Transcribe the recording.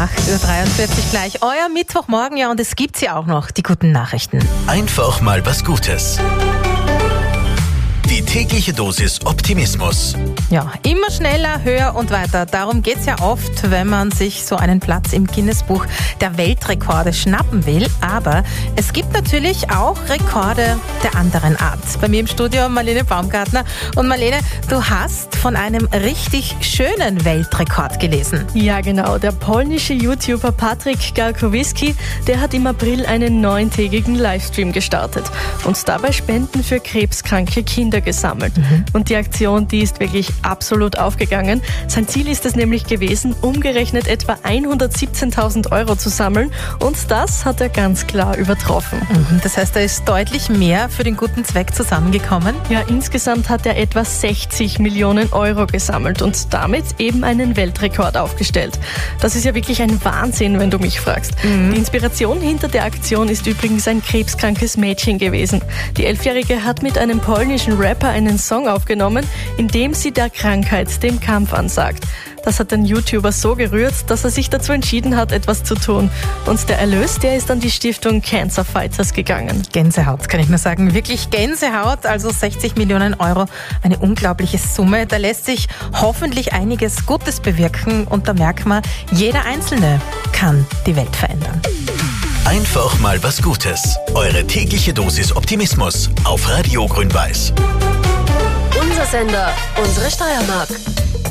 8:43 Uhr gleich. Euer Mittwochmorgen, ja, und es gibt ja auch noch die guten Nachrichten. Einfach mal was Gutes. Die tägliche Dosis Optimismus. Ja, immer schneller, höher und weiter. Darum geht's ja oft, wenn man sich so einen Platz im Guinness-Buch der Weltrekorde schnappen will. Aber es gibt natürlich auch Rekorde der anderen Art. Bei mir im Studio Marlene Baumgartner. Und Marlene, du hast von einem richtig schönen Weltrekord gelesen. Ja, genau. Der polnische YouTuber Patryk Galkowski, der hat im April einen 9-tägigen Livestream gestartet und dabei Spenden für krebskranke Kinder gesammelt. Und die Aktion, die ist wirklich absolut aufgegangen. Sein Ziel ist es nämlich gewesen, umgerechnet etwa 117.000 Euro zu sammeln, und das hat er ganz klar übertroffen. Das heißt, da ist deutlich mehr für den guten Zweck zusammengekommen. Ja, insgesamt hat er etwa 60 Millionen Euro gesammelt und damit eben einen Weltrekord aufgestellt. Das ist ja wirklich ein Wahnsinn, wenn du mich fragst. Die Inspiration hinter der Aktion ist übrigens ein krebskrankes Mädchen gewesen. Die 11-Jährige hat mit einem polnischen Rapper einen Song aufgenommen, in dem sie der Krankheit den Kampf ansagt. Das hat den YouTuber so gerührt, dass er sich dazu entschieden hat, etwas zu tun. Und der Erlös, der ist an die Stiftung Cancer Fighters gegangen. Gänsehaut, kann ich nur sagen. Wirklich Gänsehaut, also 60 Millionen Euro. Eine unglaubliche Summe. Da lässt sich hoffentlich einiges Gutes bewirken. Und da merkt man, jeder Einzelne kann die Welt verändern. Einfach mal was Gutes. Eure tägliche Dosis Optimismus auf Radio Grün-Weiß. Unser Sender, unsere Steiermark.